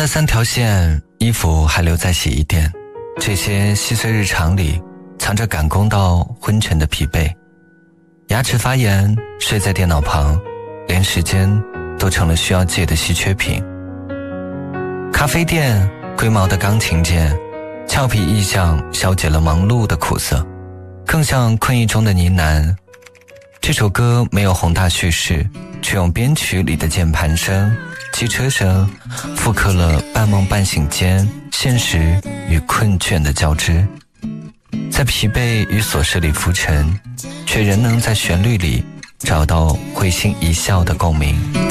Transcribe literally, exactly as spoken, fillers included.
的三条线，衣服还留在洗衣店，这些细碎日常里藏着赶工到昏沉的疲惫。牙齿发炎，睡在电脑旁，连时间都成了需要借的稀缺品。咖啡店，龟毛的钢琴键，俏皮意象消解了忙碌的苦涩，更像困意中的呢喃。这首歌没有宏大叙事，却用编曲里的键盘声、汽车声复刻了半梦半醒间现实与困倦的交织，在疲惫与琐事里浮沉，却仍能在旋律里找到会心一笑的共鸣。